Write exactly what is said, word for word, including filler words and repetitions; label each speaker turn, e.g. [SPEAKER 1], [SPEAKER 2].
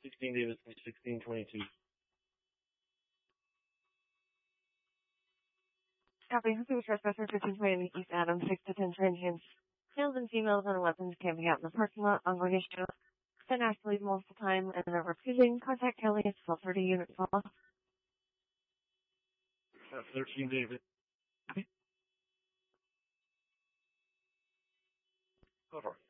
[SPEAKER 1] sixteen Davis, sixteen twenty-two.
[SPEAKER 2] Copy. Who was trespasser fifteen twenty East Adams, six to ten transients. Males and females and weapons camping out in the parking lot. Ongoing issue. Been asked to leave multiple times and are refusing. Contact Kelly at twelve thirty unit call.
[SPEAKER 1] Uh, thirteen David. Go for it.